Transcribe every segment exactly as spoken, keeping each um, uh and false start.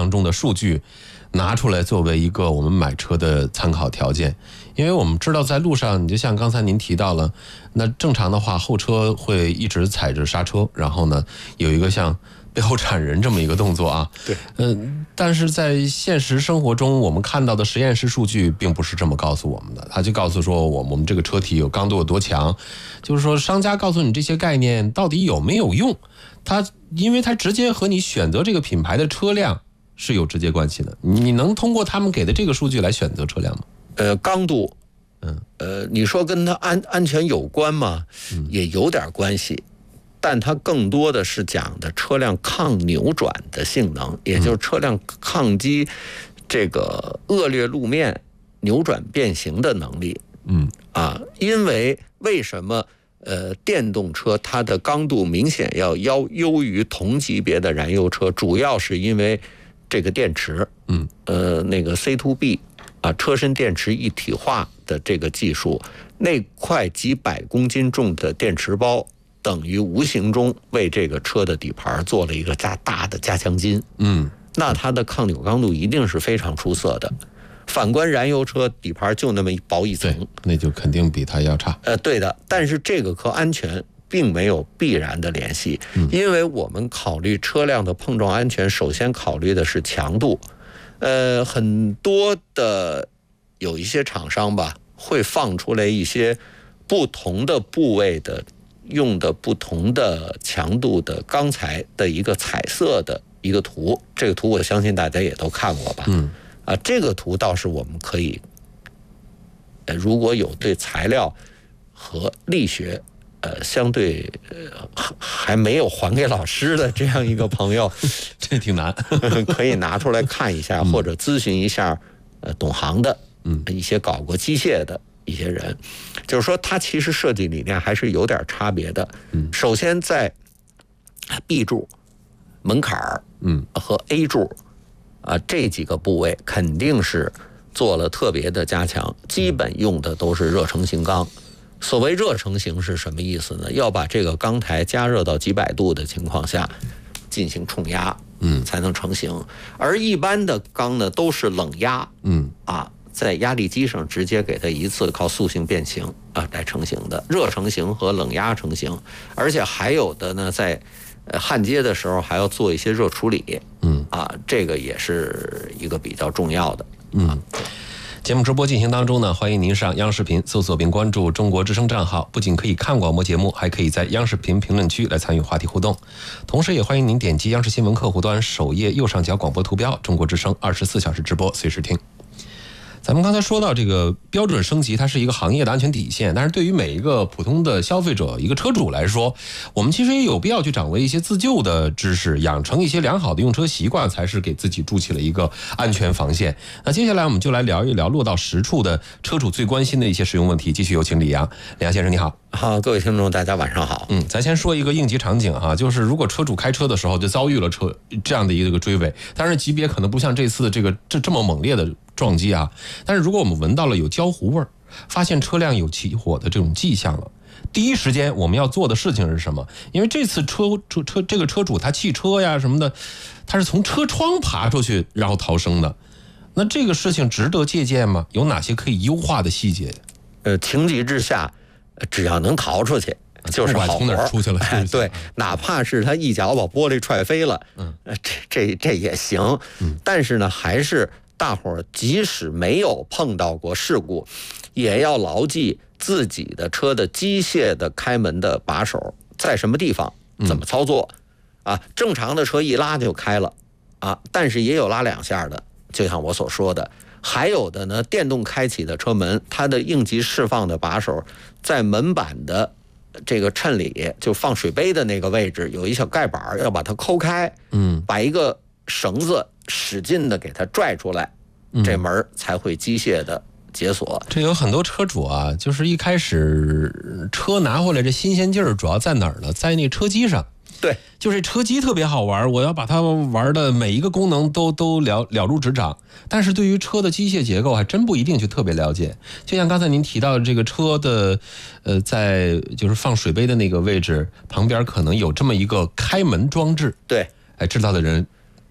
当中的数据拿出来作为一个我们买车的参考条件。因为我们知道在路上，你就像刚才您提到了，那正常的话后车会一直踩着刹车，然后呢有一个像背后铲人这么一个动作啊。 对， 嗯，但是在现实生活中，我们看到的实验室数据并不是这么告诉我们的，他就告诉说我我们这个车体有刚度有多强，就是说商家告诉你这些概念到底有没有用，它因为它直接和你选择这个品牌的车辆是有直接关系的，你能通过他们给的这个数据来选择车辆吗？ 呃，刚度， 嗯， 呃，你说跟它安安全有关吗？也有点关系，但它更多的是讲的车辆抗扭转的性能，也就是车辆抗击这个恶劣路面扭转变形的能力。 嗯， 啊，因为为什么呃电动车它的刚度明显要优优于同级别的燃油车，主要是因为这个电池， 嗯， 呃，那个 C to B。啊，车身电池一体化的这个技术，那块几百公斤重的电池包，等于无形中为这个车的底盘做了一个加大的加强筋。 嗯， 那它的抗扭刚度一定是非常出色的。反观燃油车底盘就那么薄一层， 那就肯定比它要差。 呃，对的。但是这个和安全并没有必然的联系，因为我们考虑车辆的碰撞安全，首先考虑的是强度。呃，很多的有一些厂商吧，会放出来一些不同的部位的用的不同的强度的钢材的一个彩色的一个图，这个图我相信大家也都看过吧？ 嗯， 啊，这个图倒是我们可以，呃，如果有对材料和力学。呃，相对呃还没有还给老师的这样一个朋友， 这挺难， 可以拿出来看一下，或者咨询一下呃懂行的， 嗯， 一些搞过机械的一些人，就是说它其实设计理念还是有点差别的。 嗯， 首先在 B 柱、门槛嗯和 A 柱啊这几个部位肯定是做了特别的加强，基本用的都是热成型钢。所谓热成型是什么意思呢？要把这个钢台加热到几百度的情况下进行冲压， 嗯， 才能成型。而一般的钢呢，都是冷压， 嗯啊，在压力机上直接给它一次靠塑性变形啊来成型的，热成型和冷压成型。而且还有的呢，在呃焊接的时候还要做一些热处理， 嗯啊，这个也是一个比较重要的， 嗯。节目直播进行当中呢，欢迎您上央视频搜索并关注中国之声账号，不仅可以看广播节目，还可以在央视频评论区来参与话题互动。同时也欢迎您点击央视新闻客户端首页右上角广播图标，中国之声二十四小时直播，随时听。咱们刚才说到这个标准升级，它是一个行业的安全底线，但是对于每一个普通的消费者，一个车主来说，我们其实也有必要去掌握一些自救的知识，养成一些良好的用车习惯，才是给自己筑起了一个安全防线。那接下来我们就来聊一聊落到实处的车主最关心的一些实用问题。继续有请李阳，李阳先生你好。 好，各位听众大家晚上好。 嗯，咱先说一个应急场景哈，就是如果车主开车的时候就遭遇了车这样的一个追尾，当然级别可能不像这次这个这这么猛烈的撞击啊，但是如果我们闻到了有焦糊味儿，发现车辆有起火的这种迹象了，第一时间我们要做的事情是什么？因为这次车车车这个车主他汽车呀什么的，他是从车窗爬出去然后逃生的，那这个事情值得借鉴吗？有哪些可以优化的细节？ 呃，情急之下，只要能逃出去，就是好活。 从哪儿出去了？ 哎，对，哪怕是他一脚把玻璃踹飞了， 嗯， 这这这也行。 嗯， 但是呢，还是大伙儿即使没有碰到过事故，也要牢记自己的车的机械的开门的把手在什么地方，怎么操作。嗯、啊，正常的车一拉就开了，啊，但是也有拉两下的，就像我所说的。还有的呢，电动开启的车门，它的应急释放的把手在门板的这个衬里，就放水杯的那个位置有一小盖板，要把它抠开， 嗯， 把一个绳子使劲的给它拽出来，这门才会机械的解锁。 这有很多车主啊，就是一开始车拿回来这新鲜劲儿主要在哪儿呢？在那车机上。 对， 就是车机特别好玩，我要把它玩的每一个功能都都了了如指掌。但是对于车的机械结构还真不一定去特别了解。就像刚才您提到这个车的，呃，在就是放水杯的那个位置旁边可能有这么一个开门装置。 对， 哎，知道的人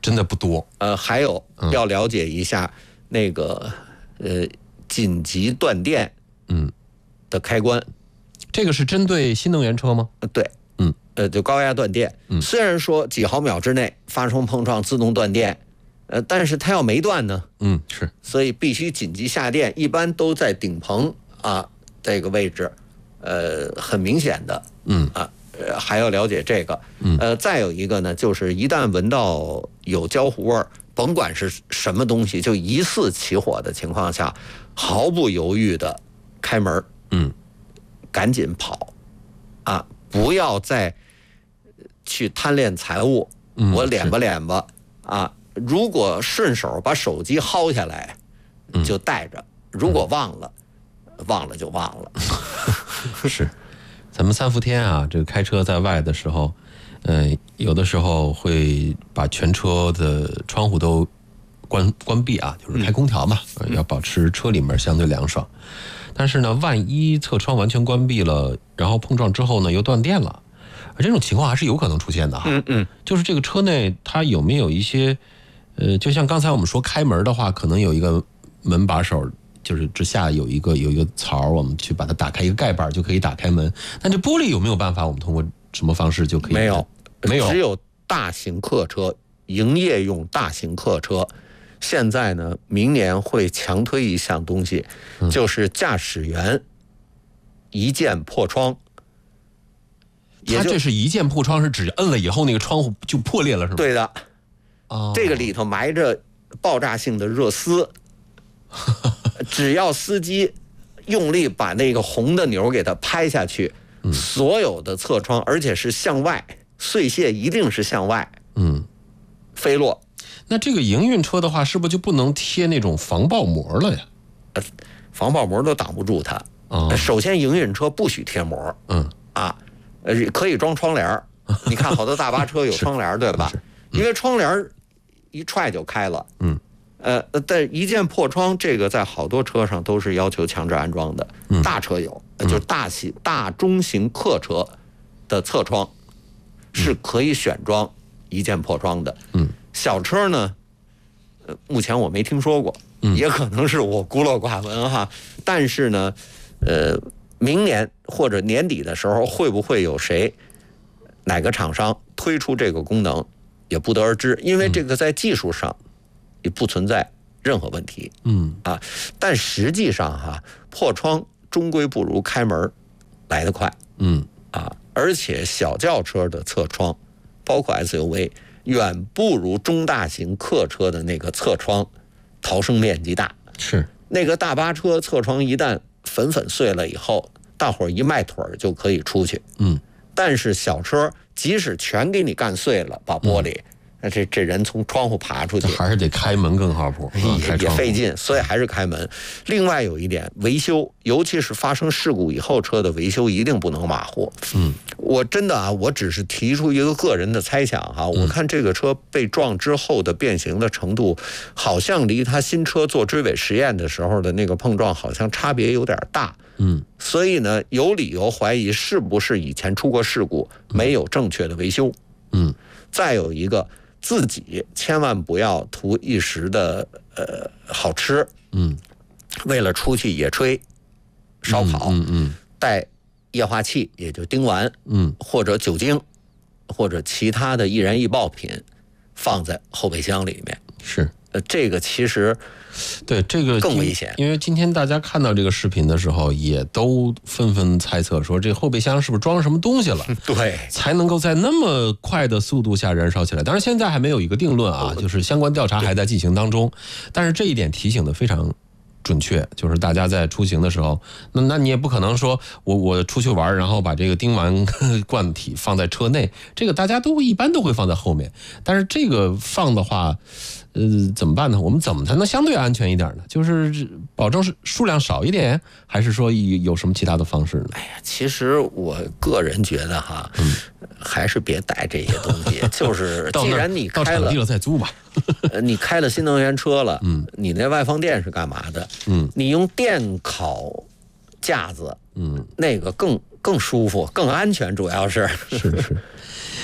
真的不多。 呃，还有要了解一下那个呃紧急断电嗯的开关。 这个是针对新能源车吗？ 呃，对， 嗯， 呃，就高压断电。 嗯， 虽然说几毫秒之内发生碰撞自动断电，呃，但是它要没断呢， 嗯，是， 所以必须紧急下电，一般都在顶棚啊这个位置，呃，很明显的， 嗯啊，呃，还要了解这个。 嗯， 呃，再有一个呢，就是一旦闻到有焦糊味儿，甭管是什么东西，就疑似起火的情况下，毫不犹豫的开门， 嗯， 赶紧跑，啊，不要再去贪恋财物， 嗯我敛吧敛吧啊。如果顺手把手机薅下来，就带着；如果忘了，忘了就忘了。 是，咱们三伏天啊，这个开车在外的时候，呃，有的时候会把全车的窗户都关关闭啊，就是开空调嘛， 嗯、 要保持车里面相对凉爽。但是呢，万一侧窗完全关闭了，然后碰撞之后呢又断电了，而这种情况还是有可能出现的哈。 嗯嗯， 就是这个车内它有没有一些，呃，就像刚才我们说开门的话，可能有一个门把手。就是之下有一个有一个槽，我们去把它打开一个盖板就可以打开门。但这玻璃有没有办法？我们通过什么方式就可以？ 没有， 没有， 只有大型客车、营业用大型客车。现在呢，明年会强推一项东西，嗯、就是驾驶员一键破窗。 它这是一键破窗，是指摁了以后那个窗户就破裂了，是吗？ 对的。 哦， 这个里头埋着爆炸性的热丝。只要司机用力把那个红的钮给它拍下去，嗯、所有的侧窗，而且是向外碎屑，一定是向外， 嗯， 飞落。 那这个营运车的话，是不是就不能贴那种防爆膜了呀？ 呃，防爆膜都挡不住它。 哦、 首先，营运车不许贴膜。 嗯， 啊，呃，可以装窗帘。你看，好多大巴车有窗帘，对吧？因为窗帘一踹就开了。 嗯。 呃，但一键破窗这个在好多车上都是要求强制安装的， 嗯、 大车有，就是大型、大中型客车的侧窗是可以选装一键破窗的。 嗯， 小车呢，呃，目前我没听说过， 嗯、 也可能是我孤陋寡闻哈。但是呢，呃，明年或者年底的时候，会不会有谁哪个厂商推出这个功能，也不得而知，因为这个在技术上。也不存在任何问题， 嗯啊，但实际上哈、啊，破窗终归不如开门来得快， 嗯啊，而且小轿车的侧窗，包括 S U V， 远不如中大型客车的那个侧窗逃生面积大。 是那个大巴车侧窗一旦粉粉碎了以后，大伙儿一迈腿就可以出去， 嗯， 但是小车即使全给你干碎了，把玻璃。嗯那这这人从窗户爬出去， 还是得开门更靠谱， 也也费劲，所以还是开门。另外有一点，维修，尤其是发生事故以后，车的维修一定不能马虎。 嗯， 我真的啊，我只是提出一个个人的猜想哈、啊，我看这个车被撞之后的变形的程度，好像离他新车做追尾实验的时候的那个碰撞好像差别有点大。 嗯， 所以呢，有理由怀疑是不是以前出过事故，没有正确的维修。 嗯， 再有一个。自己千万不要图一时的呃好吃， 嗯， 为了出去野炊、烧烤， 嗯嗯， 带液化气也就丁烷， 嗯， 或者酒精，或者其他的易燃易爆品放在后备箱里面， 是， 呃，这个其实对这个更危险， 因为今天大家看到这个视频的时候，也都纷纷猜测说，这后备箱是不是装了什么东西了？ 对， 才能够在那么快的速度下燃烧起来。当然，现在还没有一个定论啊，就是相关调查还在进行当中。但是这一点提醒的非常准确，就是大家在出行的时候，那那你也不可能说我我出去玩，然后把这个丁烷罐体放在车内，这个大家都一般都会放在后面。但是这个放的话。呃，怎么办呢？我们怎么才能相对安全一点呢？就是保证是数量少一点，还是说有什么其他的方式呢？ 哎呀，其实我个人觉得哈，嗯、还是别带这些东西。就是既然你开了， 到场地了再租吧。 你开了新能源车了， 嗯， 你那外放电是干嘛的？ 嗯， 你用电烤架子， 嗯， 那个更更舒服、更安全，主要是是是。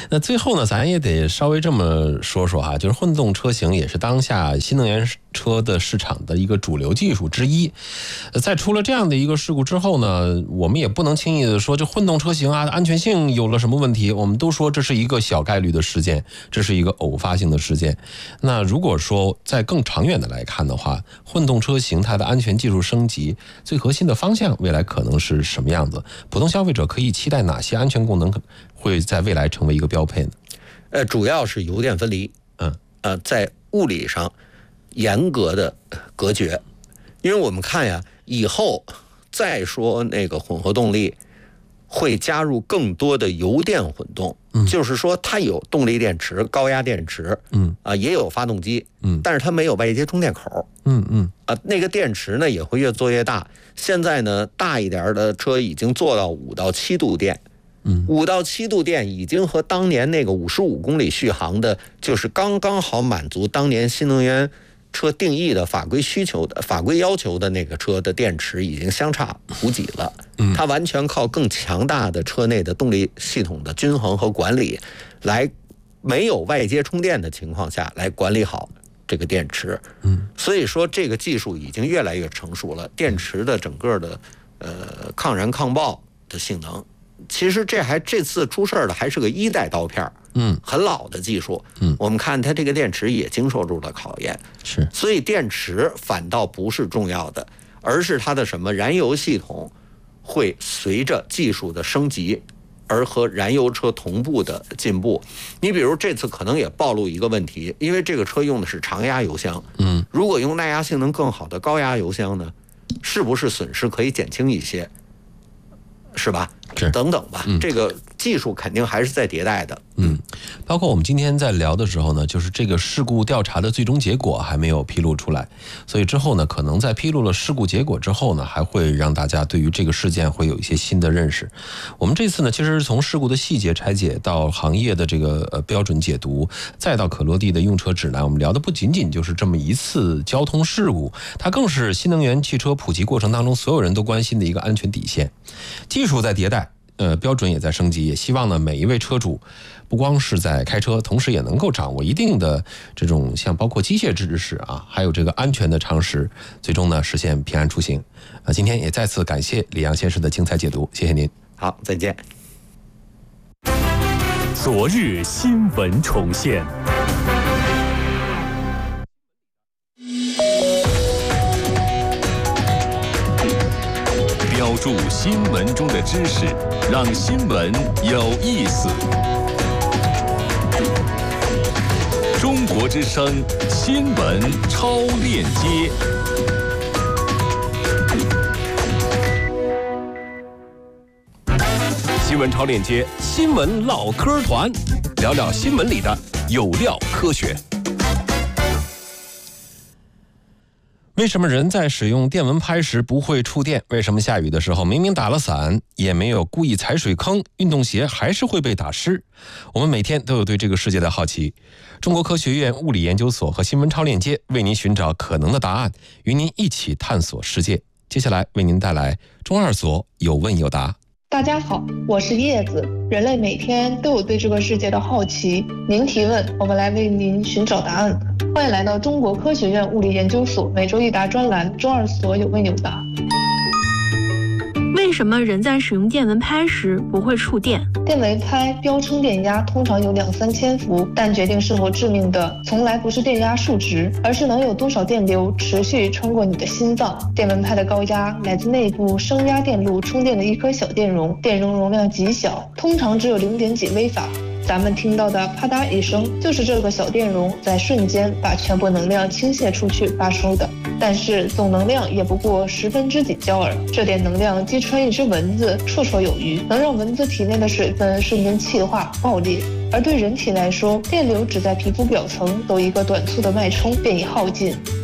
那最后呢，咱也得稍微这么说说哈，就是混动车型也是当下新能源车的市场的一个主流技术之一。在出了这样的一个事故之后呢，我们也不能轻易的说这混动车型啊安全性有了什么问题，我们都说这是一个小概率的事件，这是一个偶发性的事件。那如果说在更长远的来看的话，混动车型它的安全技术升级最核心的方向未来可能是什么样子？普通消费者可以期待哪些安全功能会在未来成为一个标配呢？ 呃，主要是油电分离， 嗯， 呃，在物理上严格的隔绝，因为我们看呀，以后再说那个混合动力会加入更多的油电混动，嗯，就是说它有动力电池、高压电池，嗯，啊、呃，也有发动机，嗯，但是它没有外接充电口，嗯嗯，啊、呃，那个电池呢也会越做越大，现在呢大一点的车已经做到五到七度电。嗯，五到七度电已经和当年那个五十五公里续航的，就是刚刚好满足当年新能源车定义的法规需求的法规要求的那个车的电池已经相差无几了。嗯，它完全靠更强大的车内的动力系统的均衡和管理，来没有外接充电的情况下来管理好这个电池。嗯，所以说这个技术已经越来越成熟了，电池的整个的呃抗燃抗爆的性能。其实这还这次出事的还是个一代刀片，嗯，很老的技术，嗯，我们看它这个电池也经受住了考验， 是， 所以电池反倒不是重要的，而是它的什么燃油系统会随着技术的升级而和燃油车同步的进步。你比如这次可能也暴露一个问题，因为这个车用的是长压油箱，嗯，如果用耐压性能更好的高压油箱呢，是不是损失可以减轻一些？是吧？ 是等等吧、嗯，这个技术肯定还是在迭代的。 嗯，包括我们今天在聊的时候呢，就是这个事故调查的最终结果还没有披露出来，所以之后呢，可能在披露了事故结果之后呢，还会让大家对于这个事件会有一些新的认识。我们这次呢，其实从事故的细节拆解到行业的这个呃标准解读，再到可落地的用车指南，我们聊的不仅仅就是这么一次交通事故，它更是新能源汽车普及过程当中所有人都关心的一个安全底线。技术在迭代。呃，标准也在升级，也希望呢每一位车主不光是在开车，同时也能够掌握一定的这种像包括机械知识啊，还有这个安全的常识，最终呢实现平安出行。啊，今天也再次感谢李阳先生的精彩解读，谢谢您。 好，再见。 昨日新闻重现。标注新闻中的知识，让新闻有意思。中国之声新闻超链接。新闻超链接，新闻唠嗑团，聊聊新闻里的有料科学。 为什么人在使用电蚊拍时不会触电？为什么下雨的时候明明打了伞，也没有故意踩水坑，运动鞋还是会被打湿？我们每天都有对这个世界的好奇。中国科学院物理研究所和新闻超链接为您寻找可能的答案，与您一起探索世界。接下来为您带来中二所有问有答。 大家好，我是叶子。人类每天都有对这个世界的好奇，您提问，我们来为您寻找答案。欢迎来到中国科学院物理研究所每周一答专栏中二所有问有答。 为什么人在使用电蚊拍时不会触电？ 电蚊拍标称电压通常有两三千伏，但决定是否致命的从来不是电压数值，而是能有多少电流持续穿过你的心脏。电蚊拍的高压来自内部升压电路充电的一颗小电容，电容容量极小，通常只有零点几微法。咱们听到的啪嗒一声，就是这个小电容在瞬间把全部能量倾泻出去发出的。但是总能量也不过十分之几焦耳，这点能量击穿一只蚊子绰绰有余，能让蚊子体内的水分瞬间气化爆裂。而对人体来说，电流只在皮肤表层走一个短促的脉冲便已耗尽。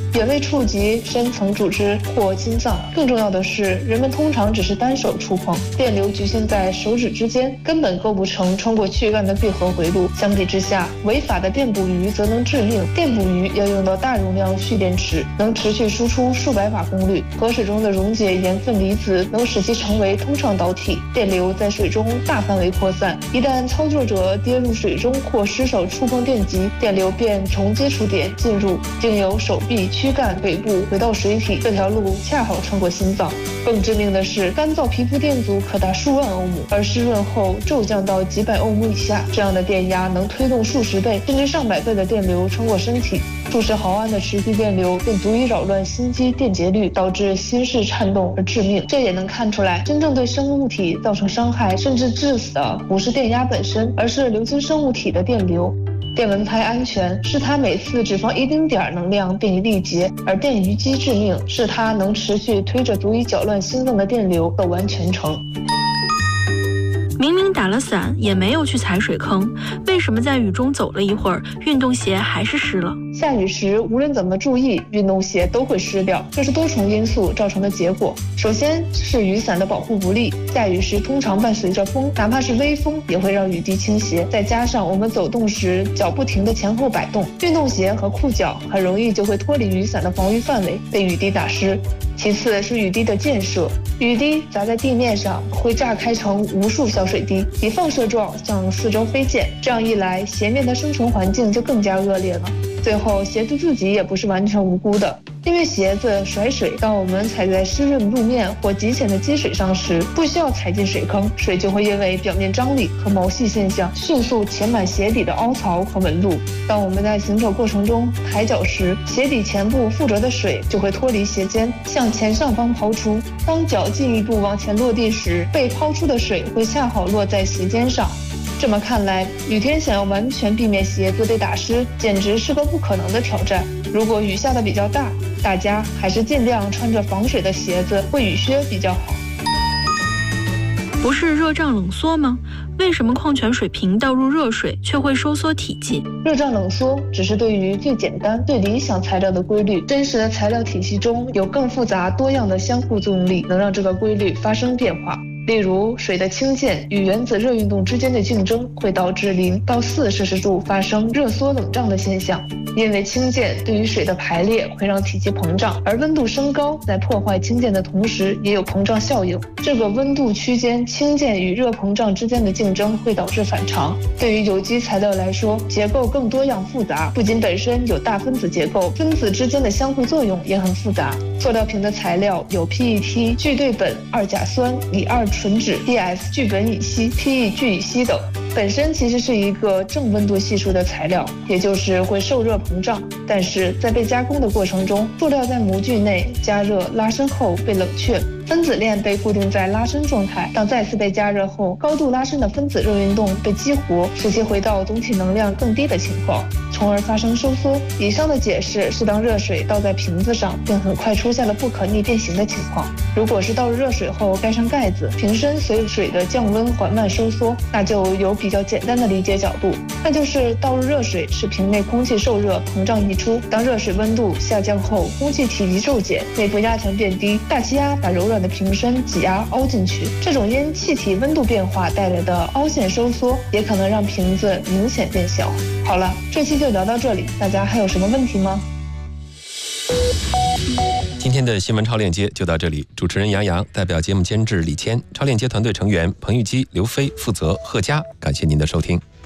也未触及深层组织或心脏。更重要的是，人们通常只是单手触碰，电流局限在手指之间，根本构不成穿过躯干的闭合回路。相比之下，违法的电捕鱼则能致命。电捕鱼要用到大容量蓄电池，能持续输出数百瓦功率。河水中的溶解盐分离子能使其成为通畅导体，电流在水中大范围扩散。一旦操作者跌入水中或失手触碰电极，电流便从接触点进入，经由手臂、躯干、尾部回到水体，这条路恰好穿过心脏。更致命的是，干燥皮肤电阻可达数万欧姆，而湿润后骤降到几百欧姆以下。这样的电压能推动数十倍甚至上百倍的电流穿过身体，数十毫安的持续电流便足以扰乱心肌电解率，导致心室颤动而致命。这也能看出来，真正对生物体造成伤害甚至致死的不是电压本身，而是流经生物体的电流。电蚊拍安全是它每次只放一丁点能量便于力竭，而电鱼机致命是它能持续推着足以搅乱心脏的电流走完全程。 明明打了伞，也没有去踩水坑，为什么在雨中走了一会儿，运动鞋还是湿了？ 下雨时无论怎么注意，运动鞋都会湿掉，这是多重因素造成的结果。首先是雨伞的保护不力，下雨时通常伴随着风，哪怕是微风也会让雨滴倾斜。再加上我们走动时脚不停地前后摆动，运动鞋和裤脚很容易就会脱离雨伞的防御范围，被雨滴打湿。其次是雨滴的溅射，雨滴砸在地面上会炸开成无数小水滴，以放射状向四周飞溅。这样一来，鞋面的生存环境就更加恶劣了。最后，鞋子自己也不是完全无辜的，因为鞋子甩水，当我们踩在湿润路面或极浅的积水上时，不需要踩进水坑，水就会因为表面张力和毛细现象迅速填满鞋底的凹槽和纹路。当我们在行走过程中抬脚时，鞋底前部附着的水就会脱离鞋尖，向前上方抛出。当脚进一步往前落地时，被抛出的水会恰好落在鞋尖上。这么看来，雨天想要完全避免鞋子被打湿，简直是个不可能的挑战。如果雨下的比较大，大家还是尽量穿着防水的鞋子或雨靴比较好。 不是热胀冷缩吗？为什么矿泉水瓶倒入热水却会收缩体积？ 热胀冷缩只是对于最简单、最理想材料的规律，真实的材料体系中有更复杂多样的相互作用力，能让这个规律发生变化。例如，水的氢键与原子热运动之间的竞争会导致零到四摄氏度发生热缩冷胀的现象，因为氢键对于水的排列会让体积膨胀，而温度升高在破坏氢键的同时也有膨胀效应。这个温度区间氢键与热膨胀之间的竞争会导致反常。对于有机材料来说，结构更多样复杂，不仅本身有大分子结构，分子之间的相互作用也很复杂。塑料瓶的材料有 P E T 聚对苯二甲酸、乙二醇酯、P S 聚苯乙烯、P E 聚乙烯等，本身其实是一个正温度系数的材料，也就是会受热膨胀。但是在被加工的过程中，塑料在模具内加热拉伸后被冷却，分子链被固定在拉伸状态。当再次被加热后，高度拉伸的分子热运动被激活，使其回到总体能量更低的情况，从而发生收缩。以上的解释是当热水倒在瓶子上，并很快出现了不可逆变形的情况。如果是倒入热水后盖上盖子，瓶身随水的降温缓慢收缩，那就有比较简单的理解角度，那就是倒入热水使瓶内空气受热膨胀溢出。当热水温度下降后，空气体积骤减，内部压强变低，大气压把柔软的瓶身挤压凹进去。这种因气体温度变化带来的凹陷收缩，也可能让瓶子明显变小。好了，这期就聊到这里，大家还有什么问题吗？ 今天的新闻超链接就到这里，主持人杨洋，代表节目监制李谦，超链接团队成员彭玉基、刘飞，负责贺佳，感谢您的收听。